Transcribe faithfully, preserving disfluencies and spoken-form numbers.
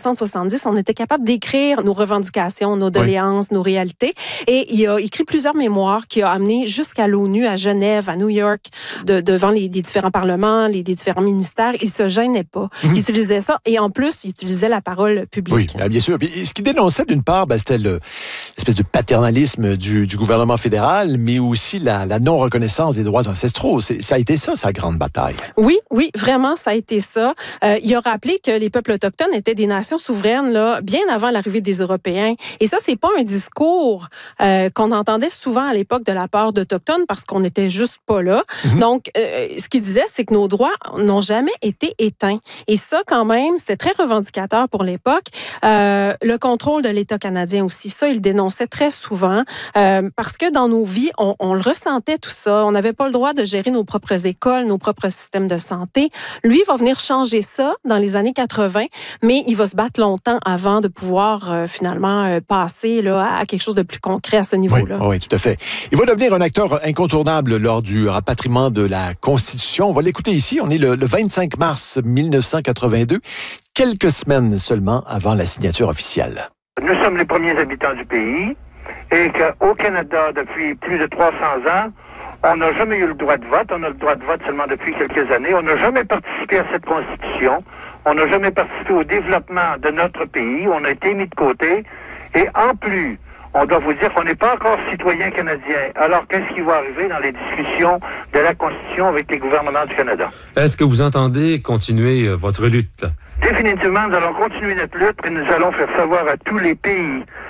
soixante soixante-dix, on était capable d'écrire nos revendications, nos doléances, oui. nos réalités. Et il a écrit plusieurs mémoires qui a amené jusqu'à l'ONU, à Genève, à New York, de, devant les, les différents parlements, les, les différents ministères. Il se gênait pas. Mmh. Il utilisait ça. Et en plus, il utilisait la parole publique. Oui, bien sûr. Puis, ce qu'il dénonçait, d'une part, ben, c'était le, l'espèce de paternalisme du, du gouvernement fédéral, mais aussi la, la non-reconnaissance des droits ancestraux. C'est, ça a été ça, sa grande bataille. Oui, oui, vraiment, ça a été ça. Euh, il a rappelé que les peuples autochtones étaient des nations souveraines là, bien avant l'arrivée des Européens. Et ça, c'est pas un discours euh, qu'on entendait souvent à l'époque de la part d'Autochtones parce qu'on n'était juste pas là. Mm-hmm. Donc, euh, ce qu'il disait, c'est que nos droits n'ont jamais été éteints. Et ça, quand même, c'était très revendicateur pour l'époque. Euh, le contrôle de l'État canadien aussi, ça, il le dénonçait très souvent euh, parce que dans nos vies, on, on le ressentait tout ça. On n'avait pas le droit de gérer nos propres écoles, nos propres systèmes de santé. Lui, il va venir changer ça dans les années quatre-vingt, mais il va se battre longtemps avant de pouvoir euh, finalement euh, passer là, à quelque chose de plus concret à ce niveau-là. Oui, oui, tout à fait. Il va devenir un acteur incontournable lors du rapatriement de la Constitution. On va l'écouter ici. On est le, le vingt-cinq mars mille neuf cent quatre-vingt-deux, quelques semaines seulement avant la signature officielle. Nous sommes les premiers habitants du pays et qu'au Canada, depuis plus de trois cents ans, on n'a jamais eu le droit de vote. On a le droit de vote seulement depuis quelques années. On n'a jamais participé à cette Constitution. On n'a jamais participé au développement de notre pays. On a été mis de côté. Et en plus, on doit vous dire qu'on n'est pas encore citoyen canadien. Alors, qu'est-ce qui va arriver dans les discussions de la Constitution avec les gouvernements du Canada? Est-ce que vous entendez continuer votre lutte? Définitivement, nous allons continuer notre lutte et nous allons faire savoir à tous les pays